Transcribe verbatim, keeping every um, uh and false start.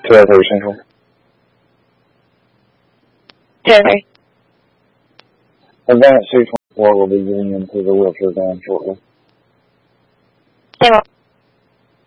two oh three Central. Okay. Advance two twenty-four will be getting into the wheelchair van shortly. Say what?